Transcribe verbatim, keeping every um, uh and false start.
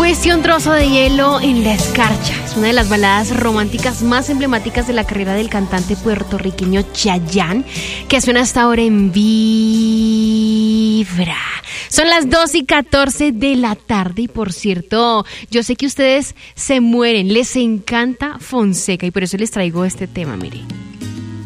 Fuiste un trozo de hielo en la escarcha. Es una de las baladas románticas más emblemáticas de la carrera del cantante puertorriqueño Chayanne, que suena hasta ahora en Vibra. Son las dos y catorce de la tarde y, por cierto, yo sé que ustedes se mueren, les encanta Fonseca y por eso les traigo este tema, mire.